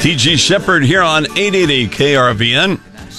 TG Shepherd here on 880 KRVN.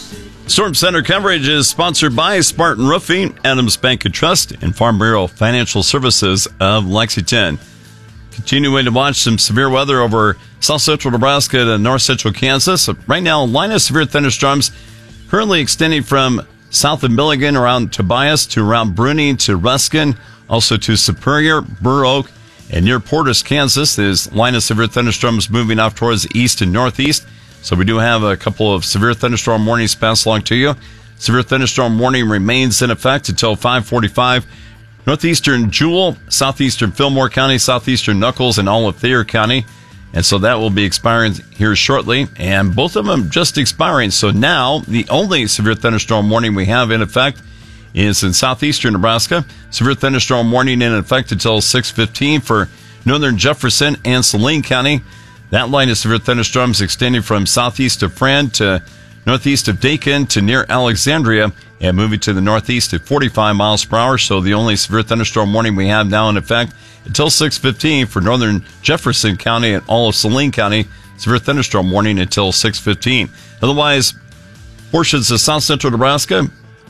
Storm Center coverage is sponsored by Spartan Roofing, Adams Bank and Trust, and Farm Bureau Financial Services of Lexington. Continuing to watch some severe weather over south central Nebraska to north central Kansas. Right now, line of severe thunderstorms currently extending from south of Milligan around Tobias to around Bruning to Ruskin, also to Superior, Burr Oak, and near Portis, Kansas. Is line of severe thunderstorms moving off towards the east and northeast. So we do have a couple of severe thunderstorm warnings passed along to you. Severe thunderstorm warning remains in effect until 5:45. Northeastern Jewell, southeastern Fillmore County, southeastern Nuckolls, and all of Thayer County. And so that will be expiring here shortly. And both of them just expiring. So now the only severe thunderstorm warning we have in effect is in southeastern Nebraska. Severe thunderstorm warning in effect until 6:15 for northern Jefferson and Saline County. That line of severe thunderstorms extending from southeast of Friend to northeast of Dakin to near Alexandria and moving to the northeast at 45 miles per hour. So the only severe thunderstorm warning we have now in effect until 6:15 for northern Jefferson County and all of Saline County. Severe thunderstorm warning until 6:15. Otherwise, portions of south central Nebraska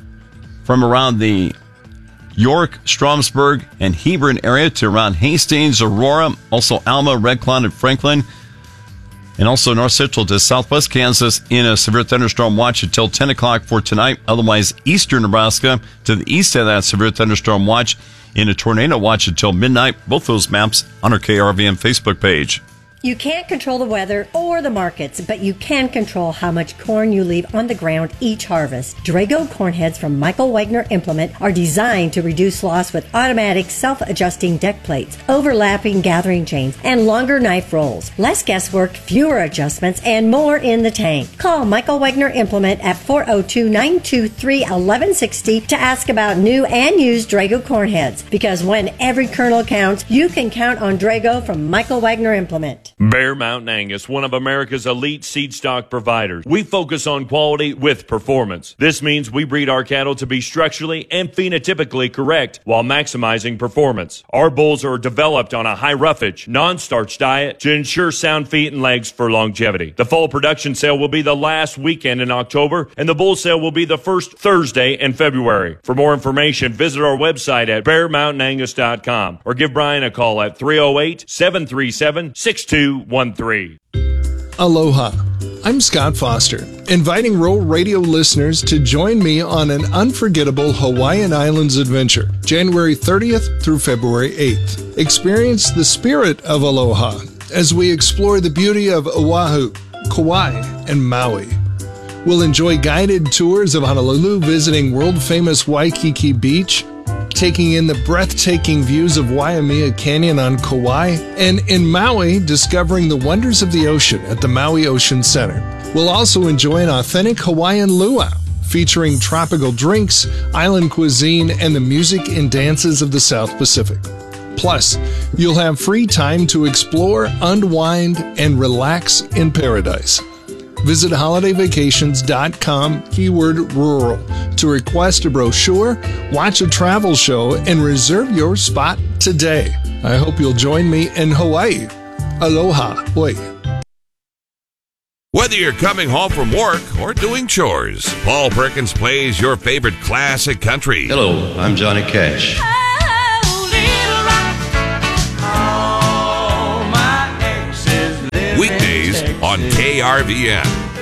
from around the York, Stromsburg, and Hebron area to around Hastings, Aurora, also Alma, Red Cloud, and Franklin, and also north central to southwest Kansas in a severe thunderstorm watch until 10 o'clock for tonight. Otherwise, eastern Nebraska to the east of that severe thunderstorm watch in a tornado watch until midnight. Both those maps on our KRVN Facebook page. You can't control the weather or the markets, but you can control how much corn you leave on the ground each harvest. Drago corn heads from Michael Wagner Implement are designed to reduce loss with automatic self-adjusting deck plates, overlapping gathering chains, and longer knife rolls. Less guesswork, fewer adjustments, and more in the tank. Call Michael Wagner Implement at 402-923-1160 to ask about new and used Drago corn heads. Because when every kernel counts, you can count on Drago from Michael Wagner Implement. Bear Mountain Angus, one of America's elite seed stock providers. We focus on quality with performance. This means we breed our cattle to be structurally and phenotypically correct while maximizing performance. Our bulls are developed on a high roughage, non-starch diet to ensure sound feet and legs for longevity. The fall production sale will be the last weekend in October, and the bull sale will be the first Thursday in February. For more information, visit our website at bearmountainangus.com or give Brian a call at 308-737-6213. Aloha. I'm Scott Foster, inviting Rural Radio listeners to join me on an unforgettable Hawaiian Islands adventure, January 30th through February 8th. Experience the spirit of aloha as we explore the beauty of Oahu, Kauai, and Maui. We'll enjoy guided tours of Honolulu, visiting world-famous Waikiki Beach, taking in the breathtaking views of Waimea Canyon on Kauai, and in Maui, discovering the wonders of the ocean at the Maui Ocean Center. We'll also enjoy an authentic Hawaiian luau, featuring tropical drinks, island cuisine, and the music and dances of the South Pacific. Plus, you'll have free time to explore, unwind, and relax in paradise. Visit holidayvacations.com, keyword rural, to request a brochure, watch a travel show, and reserve your spot today. I hope you'll join me in Hawaii. Aloha. Hoi. Whether you're coming home from work or doing chores, Paul Perkins plays your favorite classic country. Hello, I'm Johnny Cash. Weekdays on KRVN.